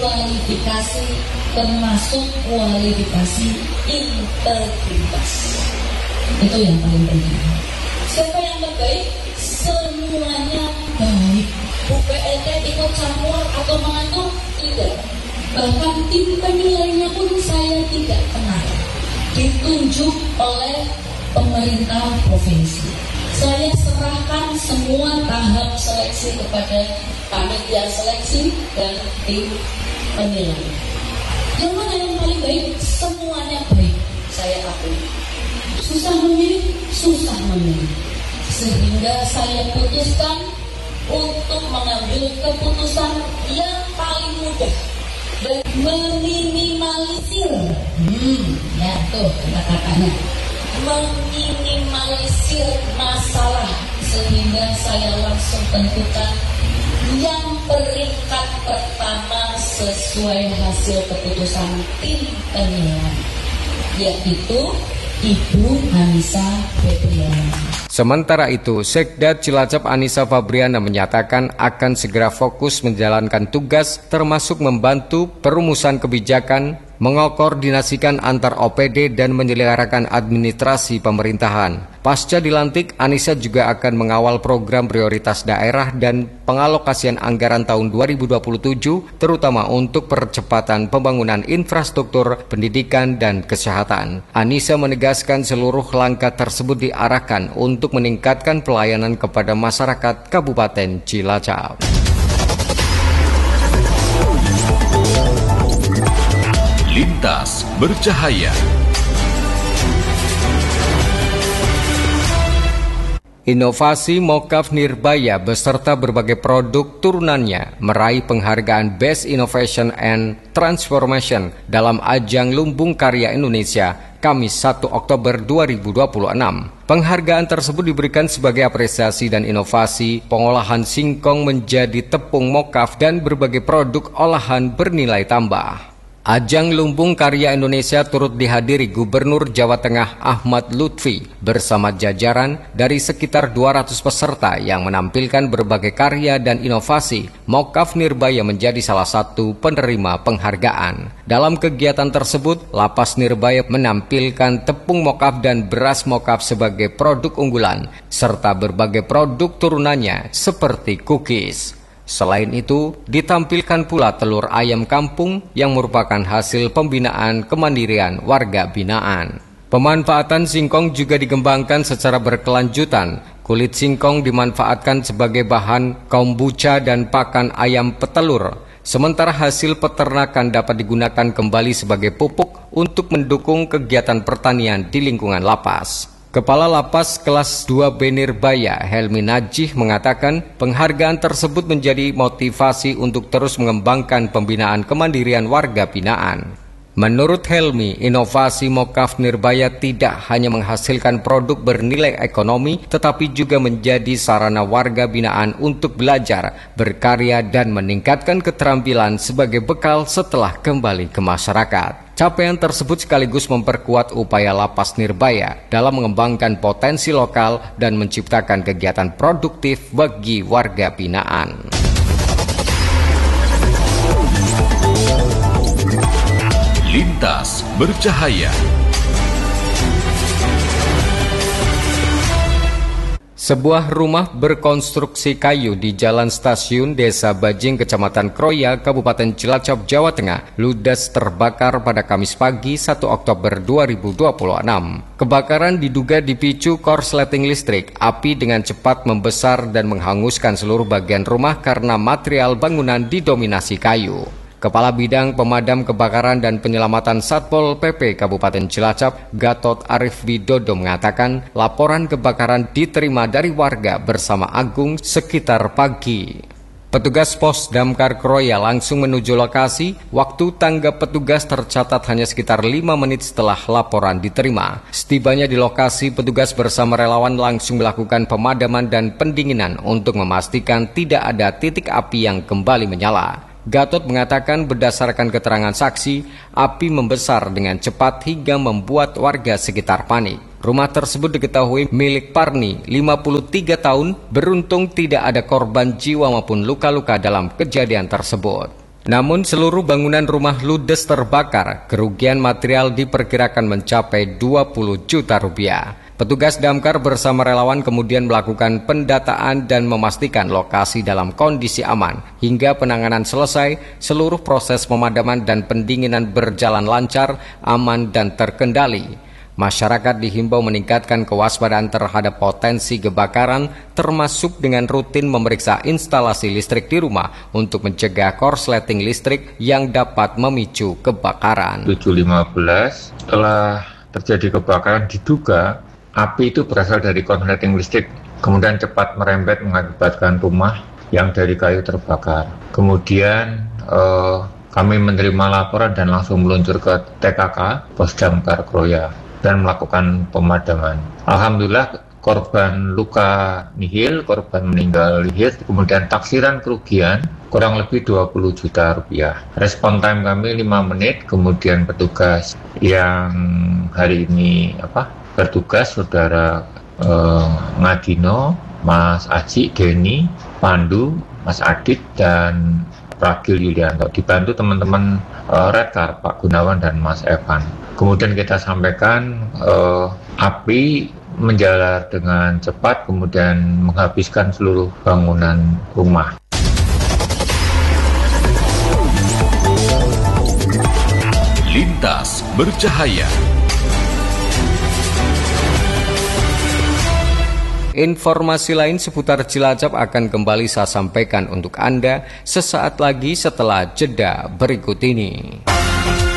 kualifikasi, termasuk kualifikasi integritas. Itu yang paling penting. Siapa yang terbaik? Semuanya baik. Bu PLT ikut campur atau mengatur? Tidak. Bahkan tim penilainya pun saya tidak kenal. Ditunjuk oleh pemerintah provinsi. Saya serahkan semua tahap seleksi kepada panitia seleksi dan tim penilai. Yang mana yang paling baik? Semuanya baik. Saya akui. Susah memilih, susah memilih. Sehingga saya putuskan untuk mengambil keputusan yang paling mudah dan meminimalisir. Ya tuh kata-katanya. Meminimalisir masalah, sehingga saya langsung tentukan yang peringkat pertama sesuai hasil keputusan tim penilai, yaitu Ibu Anissa Febriana. Sementara itu, Sekda Cilacap Anissa Febriana menyatakan akan segera fokus menjalankan tugas termasuk membantu perumusan kebijakan, mengoordinasikan antar OPD dan menyelenggarakan administrasi pemerintahan. Pasca dilantik, Anissa juga akan mengawal program prioritas daerah dan pengalokasian anggaran tahun 2027, terutama untuk percepatan pembangunan infrastruktur, pendidikan, dan kesehatan. Anissa menegaskan seluruh langkah tersebut diarahkan untuk meningkatkan pelayanan kepada masyarakat Kabupaten Cilacap. Lintas Bercahaya. Inovasi Mocaf Nirbaya beserta berbagai produk turunannya meraih penghargaan Best Innovation and Transformation dalam ajang Lumbung Karya Indonesia Kamis 1 Oktober 2026. Penghargaan tersebut diberikan sebagai apresiasi dan inovasi pengolahan singkong menjadi tepung mocaf dan berbagai produk olahan bernilai tambah. Ajang Lumbung Karya Indonesia turut dihadiri Gubernur Jawa Tengah Ahmad Lutfi bersama jajaran dari sekitar 200 peserta yang menampilkan berbagai karya dan inovasi. Mocaf Nirbaya menjadi salah satu penerima penghargaan. Dalam kegiatan tersebut, Lapas Nirbaya menampilkan tepung mocaf dan beras mocaf sebagai produk unggulan, serta berbagai produk turunannya seperti cookies. Selain itu, ditampilkan pula telur ayam kampung yang merupakan hasil pembinaan kemandirian warga binaan. Pemanfaatan singkong juga dikembangkan secara berkelanjutan. Kulit singkong dimanfaatkan sebagai bahan kombucha dan pakan ayam petelur. Sementara hasil peternakan dapat digunakan kembali sebagai pupuk untuk mendukung kegiatan pertanian di lingkungan lapas. Kepala Lapas Kelas 2B Nirbaya, Helmi Najih, mengatakan penghargaan tersebut menjadi motivasi untuk terus mengembangkan pembinaan kemandirian warga binaan. Menurut Helmi, inovasi Mocaf Nirbaya tidak hanya menghasilkan produk bernilai ekonomi, tetapi juga menjadi sarana warga binaan untuk belajar, berkarya, dan meningkatkan keterampilan sebagai bekal setelah kembali ke masyarakat. Capaian tersebut sekaligus memperkuat upaya Lapas Nirbaya dalam mengembangkan potensi lokal dan menciptakan kegiatan produktif bagi warga binaan. Lintas Bercahaya. Sebuah rumah berkonstruksi kayu di Jalan Stasiun Desa Bajing, Kecamatan Kroya, Kabupaten Cilacap, Jawa Tengah, ludes terbakar pada Kamis pagi 1 Oktober 2026. Kebakaran diduga dipicu korsleting listrik. Api dengan cepat membesar dan menghanguskan seluruh bagian rumah karena material bangunan didominasi kayu. Kepala Bidang Pemadam Kebakaran dan Penyelamatan Satpol PP Kabupaten Cilacap, Gatot Arif Widodo mengatakan laporan kebakaran diterima dari warga bersama Agung sekitar pagi. Petugas Pos Damkar Kroya langsung menuju lokasi. Waktu tanggap petugas tercatat hanya sekitar 5 menit setelah laporan diterima. Setibanya di lokasi, petugas bersama relawan langsung melakukan pemadaman dan pendinginan untuk memastikan tidak ada titik api yang kembali menyala. Gatot mengatakan berdasarkan keterangan saksi, api membesar dengan cepat hingga membuat warga sekitar panik. Rumah tersebut diketahui milik Parni, 53 tahun, beruntung tidak ada korban jiwa maupun luka-luka dalam kejadian tersebut. Namun seluruh bangunan rumah ludes terbakar, kerugian material diperkirakan mencapai 20 juta rupiah. Petugas damkar bersama relawan kemudian melakukan pendataan dan memastikan lokasi dalam kondisi aman. Hingga penanganan selesai, seluruh proses pemadaman dan pendinginan berjalan lancar, aman dan terkendali. Masyarakat dihimbau meningkatkan kewaspadaan terhadap potensi kebakaran, termasuk dengan rutin memeriksa instalasi listrik di rumah untuk mencegah korsleting listrik yang dapat memicu kebakaran. 7.15 setelah terjadi kebakaran diduga api itu berasal dari korsleting listrik, kemudian cepat merembet mengakibatkan rumah yang dari kayu terbakar. Kemudian kami menerima laporan dan langsung meluncur ke TKK Pos Damkar Kroya dan melakukan pemadaman. Alhamdulillah korban luka nihil, korban meninggal nihil, kemudian taksiran kerugian kurang lebih 20 juta rupiah. Respon time kami 5 menit, kemudian petugas yang hari ini bertugas Saudara Ngadino, Mas Aji, Denny, Pandu, Mas Adit, dan Ragil Yulianto, dibantu teman-teman Redkar, Pak Gunawan dan Mas Evan. Kemudian kita sampaikan api menjalar dengan cepat, kemudian menghabiskan seluruh bangunan rumah. Lintas Bercahaya. Informasi lain seputar Cilacap akan kembali saya sampaikan untuk Anda sesaat lagi setelah jeda berikut ini.